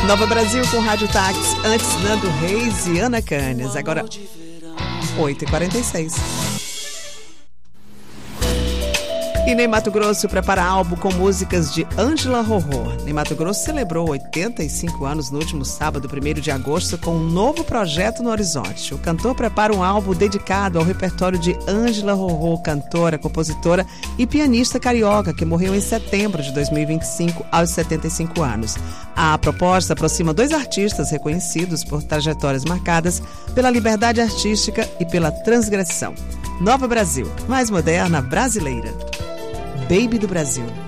Nova Brasil com Rádio Táxi. Antes, Nando Reis e Ana Canes. Agora, 8h46. E Ney Matogrosso prepara álbum com músicas de Ângela Rorô. Ney Matogrosso celebrou 85 anos no último sábado, 1º de agosto, com um novo projeto no horizonte. O cantor prepara um álbum dedicado ao repertório de Ângela Rorô, cantora, compositora e pianista carioca, que morreu em setembro de 2025, aos 75 anos. A proposta aproxima 2 artistas reconhecidos por trajetórias marcadas pela liberdade artística e pela transgressão. Nova Brasil, mais moderna, brasileira. Baby do Brasil.